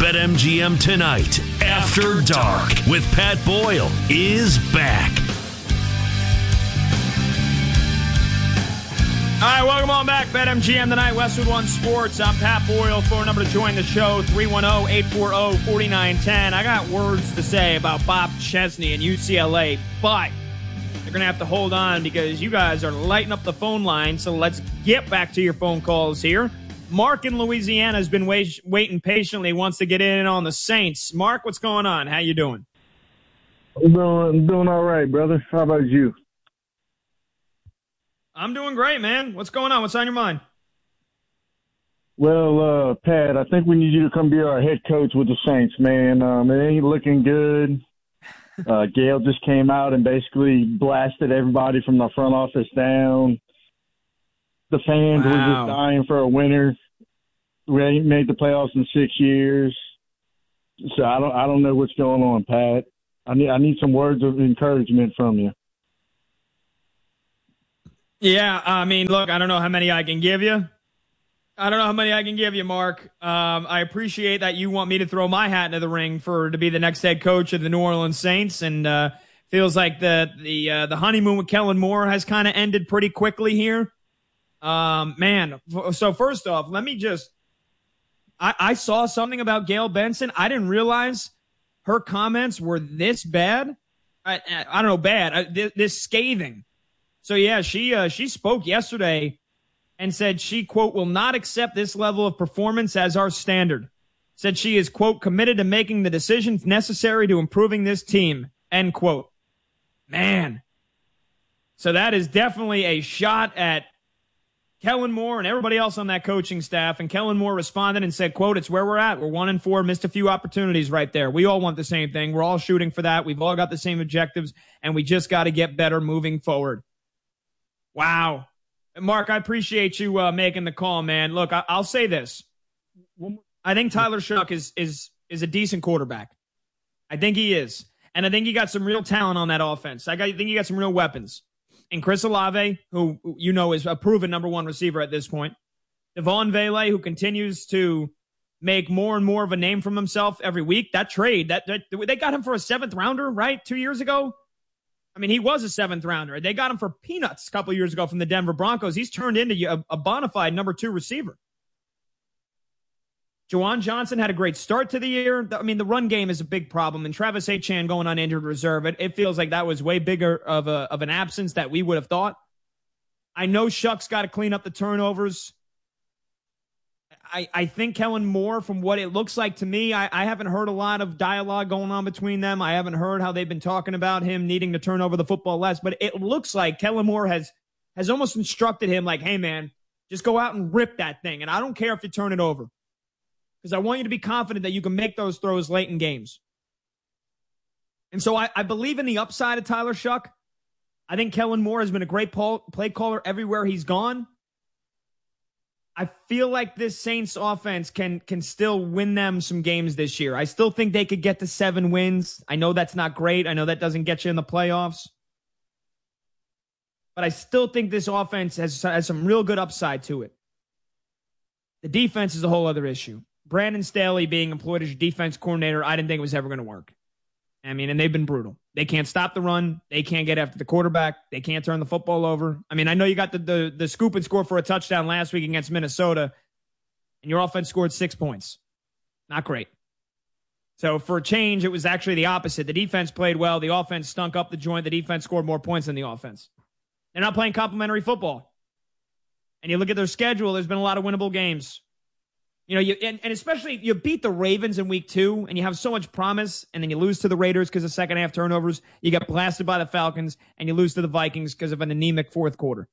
BetMGM Tonight, After Dark, with Pat Boyle, is back. All right, welcome on back. BetMGM Tonight, Westwood One Sports. I'm Pat Boyle. Phone number to join the show, 310-840-4910. I got words to say about Bob Chesney and UCLA, but you're going to have to hold on because you guys are lighting up the phone line, so let's get back to your phone calls here. Mark in Louisiana has been waiting patiently, wants to get in on the Saints. Mark, what's going on? How you doing? I'm doing all right, brother. How about you? I'm doing great, man. What's going on? What's on your mind? Well, Pat, I think we need you to come be our head coach with the Saints, man. It ain't looking good. Gail just came out and basically blasted everybody from the front office down. The fans were just dying for a winner. We ain't made the playoffs in 6 years. So I don't know what's going on, Pat. I need some words of encouragement from you. Yeah, I mean, look, I don't know how many I can give you. Mark. I appreciate that you want me to throw my hat into the ring to be the next head coach of the New Orleans Saints, and feels like the honeymoon with Kellen Moore has kind of ended pretty quickly here. Man, so first off, let me just I saw something about Gail Benson. I didn't realize her comments were this bad. I don't know, bad. This scathing. So, yeah, she spoke yesterday and said she, quote, will not accept this level of performance as our standard. Said she is, quote, committed to making the decisions necessary to improving this team, end quote. Man. So that is definitely a shot at Kellen Moore and everybody else on that coaching staff. And Kellen Moore responded and said, quote, it's where we're at. We're 1-4, missed a few opportunities right there. We all want the same thing. We're all shooting for that. We've all got the same objectives, and we just got to get better moving forward. Wow. Mark, I appreciate you making the call, man. Look, I'll say this. I think Tyler Shough is a decent quarterback. I think he is. And I think he got some real talent on that offense. I think he got some real weapons. And Chris Olave, who you know is a proven number one receiver at this point. Devon Vele, who continues to make more and more of a name for himself every week. That trade, they got him for a 7th rounder, right? 2 years ago. I mean, he was a 7th rounder. They got him for peanuts a couple years ago from the Denver Broncos. He's turned into a bona fide number 2 receiver. Juwan Johnson had a great start to the year. I mean, the run game is a big problem, and Travis Etienne going on injured reserve. It feels like that was way bigger of an absence that we would have thought. I know Shuck's got to clean up the turnovers. I think Kellen Moore, from what it looks like to me, I haven't heard a lot of dialogue going on between them. I haven't heard how they've been talking about him needing to turn over the football less, but it looks like Kellen Moore has almost instructed him like, hey, man, just go out and rip that thing, and I don't care if you turn it over because I want you to be confident that you can make those throws late in games. And so I believe in the upside of Tyler Shough. I think Kellen Moore has been a great play caller everywhere he's gone. I feel like this Saints offense can still win them some games this year. I still think they could get to 7 wins. I know that's not great. I know that doesn't get you in the playoffs. But I still think this offense has some real good upside to it. The defense is a whole other issue. Brandon Staley being employed as your defense coordinator, I didn't think it was ever going to work. I mean, and they've been brutal. They can't stop the run. They can't get after the quarterback. They can't turn the football over. I mean, I know you got the scoop and score for a touchdown last week against Minnesota, and your offense scored 6 points. Not great. So for a change, it was actually the opposite. The defense played well. The offense stunk up the joint. The defense scored more points than the offense. They're not playing complimentary football. And you look at their schedule, there's been a lot of winnable games. You know, and especially you beat the Ravens in week 2 and you have so much promise, and then you lose to the Raiders because of second half turnovers. You get blasted by the Falcons, and you lose to the Vikings because of an anemic fourth quarter.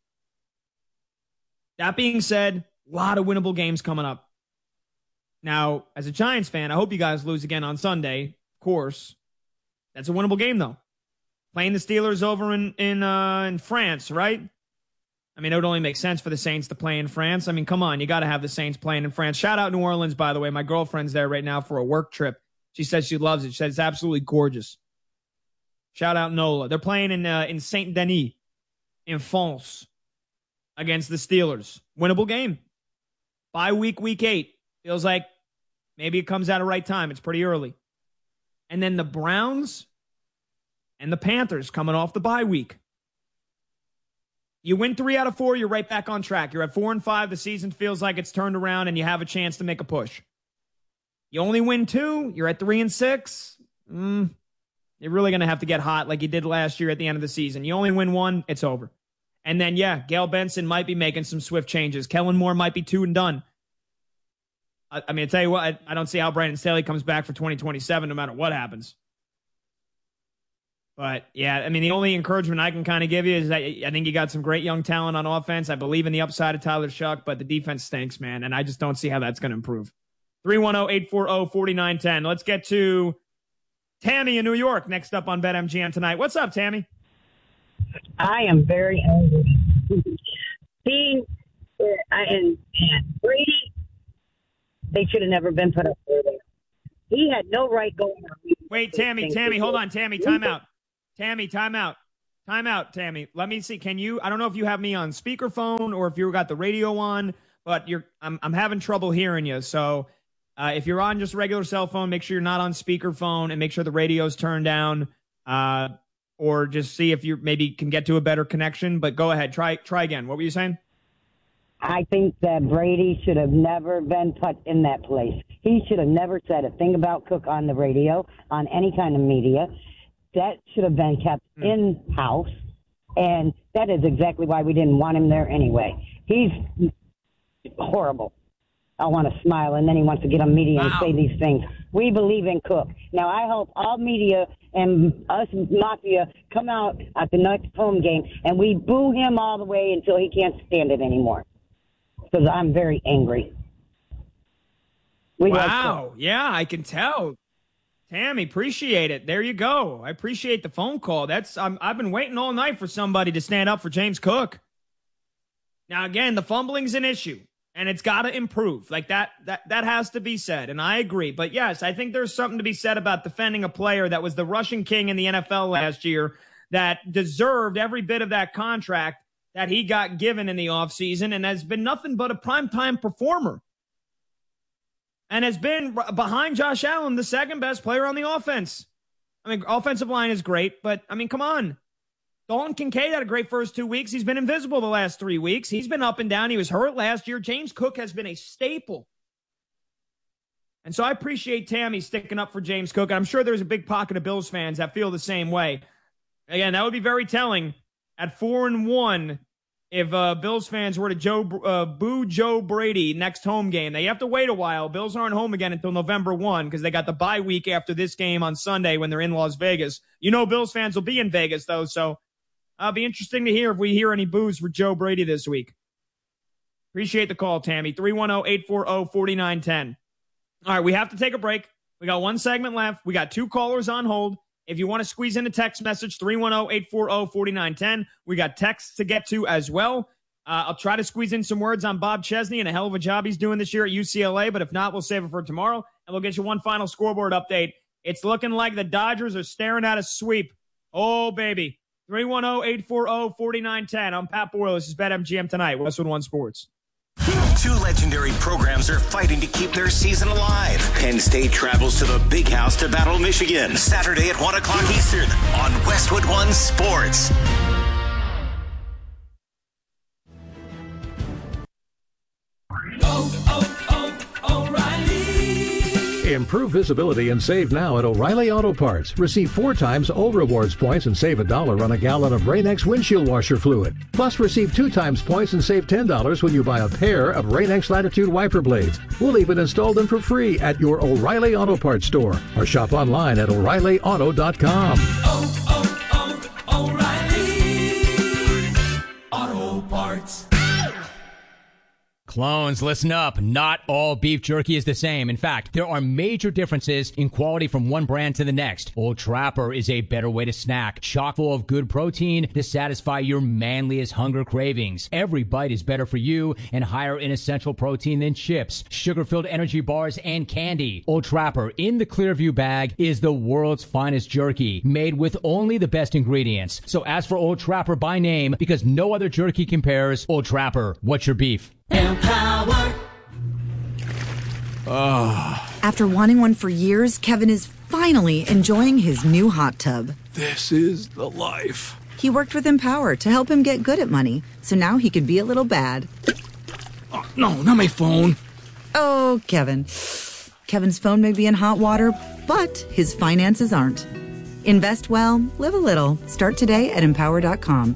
That being said, a lot of winnable games coming up. Now, as a Giants fan, I hope you guys lose again on Sunday. Of course. That's a winnable game, though. Playing the Steelers over in France, right? I mean, it would only make sense for the Saints to play in France. I mean, come on, you got to have the Saints playing in France. Shout out New Orleans, by the way. My girlfriend's there right now for a work trip. She says she loves it. She says it's absolutely gorgeous. Shout out Nola. They're playing in Saint Denis in France against the Steelers. Winnable game. Bye week 8. Feels like Maybe it comes out at right time. It's pretty early. And then the Browns and the Panthers coming off the bye week. You win 3 out of 4, you're right back on track. You're at 4-5. The season feels like it's turned around, and you have a chance to make a push. You only win 2, you're at 3-6. You're really going to have to get hot like you did last year at the end of the season. You only win 1, it's over. And then, Gail Benson might be making some swift changes. Kellen Moore might be 2 and done. I mean, I tell you what, I don't see how Brandon Staley comes back for 2027 no matter what happens. But, I mean, the only encouragement I can kind of give you is that I think you got some great young talent on offense. I believe in the upside of Tyler Shuck, but the defense stinks, man, and I just don't see how that's going to improve. 310-840-4910. Let's get to Tammy in New York next up on BetMGM tonight. What's up, Tammy? I am very angry. And Brady, they should have never been put up there. He had no right going on. Wait, Tammy, hold on. Tammy, time out. Tammy, time out. Time out, Tammy. Let me see. Can you, I don't know if you have me on speakerphone or if you got the radio on, but I'm having trouble hearing you. So if you're on just regular cell phone, make sure you're not on speakerphone and make sure the radio's turned down. Or just see if you maybe can get to a better connection. But go ahead. Try again. What were you saying? I think that Brady should have never been put in that place. He should have never said a thing about Cook on the radio, on any kind of media. That should have been kept in-house. And that is exactly why we didn't want him there anyway. He's horrible. I want to smile, and then he wants to get on media and say these things. We believe in Cook. Now, I hope all media and us Mafia come out at the next home game, and we boo him all the way until he can't stand it anymore. Because I'm very angry. Wow. Yeah, I can tell. Tammy, appreciate it. There you go. I appreciate the phone call. I've been waiting all night for somebody to stand up for James Cook. Now, again, the fumbling's an issue. And it's got to improve. Like that has to be said. And I agree. But yes, I think there's something to be said about defending a player that was the rushing king in the NFL last year that deserved every bit of that contract that he got given in the offseason and has been nothing but a primetime performer. And has been behind Josh Allen, the second best player on the offense. I mean, offensive line is great, but I mean, come on. Dalton Kincaid had a great first 2 weeks. He's been invisible the last 3 weeks. He's been up and down. He was hurt last year. James Cook has been a staple. And so I appreciate Tammy sticking up for James Cook. I'm sure there's a big pocket of Bills fans that feel the same way. Again, that would be very telling at 4-1 if Bills fans were to boo Joe Brady next home game. They have to wait a while. Bills aren't home again until November 1 because they got the bye week after this game on Sunday when they're in Las Vegas. You know Bills fans will be in Vegas, though, so it'll be interesting to hear if we hear any boos for Joe Brady this week. Appreciate the call, Tammy. 310-840-4910. All right, we have to take a break. We got one segment left. We got 2 callers on hold. If you want to squeeze in a text message, 310-840-4910. We got texts to get to as well. I'll try to squeeze in some words on Bob Chesney and a hell of a job he's doing this year at UCLA, but if not, we'll save it for tomorrow, and we'll get you one final scoreboard update. It's looking like the Dodgers are staring at a sweep. Oh, baby. 310-840-4910. I'm Pat Boyle. This is BetMGM Tonight, Westwood One Sports. 2 legendary programs are fighting to keep their season alive. Penn State travels to the Big House to battle Michigan Saturday at 1 o'clock Eastern on Westwood One Sports. Improve visibility and save now at O'Reilly Auto Parts. Receive 4 times O Rewards points and save $1 on a gallon of Rain-X windshield washer fluid. Plus, receive 2 times points and save $10 when you buy a pair of Rain-X Latitude wiper blades. We'll even install them for free at your O'Reilly Auto Parts store or shop online at O'ReillyAuto.com. O'Reilly Auto Parts. Clones, listen up. Not all beef jerky is the same. In fact, there are major differences in quality from one brand to the next. Old Trapper is a better way to snack, chock full of good protein to satisfy your manliest hunger cravings. Every bite is better for you and higher in essential protein than chips, sugar-filled energy bars, and candy. Old Trapper in the Clearview bag is the world's finest jerky, made with only the best ingredients. So ask for Old Trapper by name because no other jerky compares. Old Trapper, what's your beef? Empower. After wanting one for years, Kevin is finally enjoying his new hot tub. This is the life. He worked with Empower to help him get good at money, so now he can be a little bad. Oh, no, not my phone. Oh, Kevin. Kevin's phone may be in hot water, but his finances aren't. Invest well, live a little. Start today at Empower.com.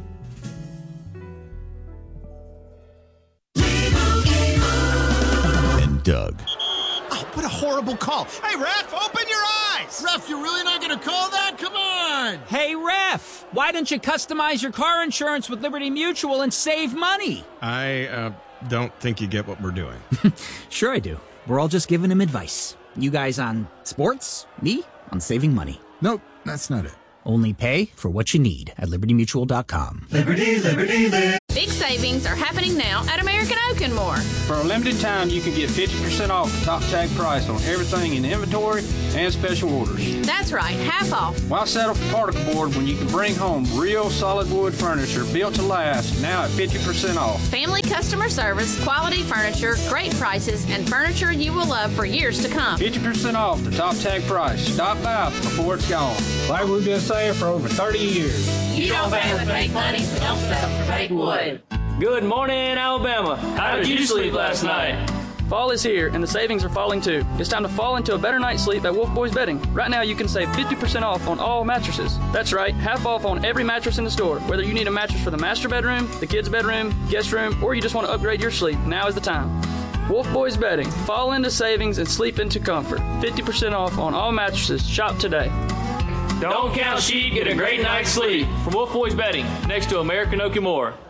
And Doug. Oh, what a horrible call. Hey, Ref, open your eyes. Ref, you're really not going to call that? Come on. Hey, Ref, why don't you customize your car insurance with Liberty Mutual and save money? I don't think you get what we're doing. Sure I do. We're all just giving him advice. You guys on sports, me on saving money. Nope, that's not it. Only pay for what you need at libertymutual.com. Liberty, liberty, liberty. Big savings are happening now at American Oak & More. For a limited time, you can get 50% off the top tag price on everything in inventory and special orders. That's right, half off. Why settle for particle board when you can bring home real solid wood furniture built to last, now at 50% off? Family customer service, quality furniture, great prices, and furniture you will love for years to come. 50% off the top tag price. Stop by before it's gone. Like we've been saying for over 30 years. You don't pay with fake money, so don't settle for fake wood. Good morning, Alabama. How did you sleep last night? Fall is here, and the savings are falling too. It's time to fall into a better night's sleep at Wolf Boys Bedding. Right now, you can save 50% off on all mattresses. That's right, half off on every mattress in the store. Whether you need a mattress for the master bedroom, the kids' bedroom, guest room, or you just want to upgrade your sleep, now is the time. Wolf Boys Bedding. Fall into savings and sleep into comfort. 50% off on all mattresses. Shop today. Don't count sheep, get a great night's sleep. From Wolf Boys Bedding, next to American Oak & More.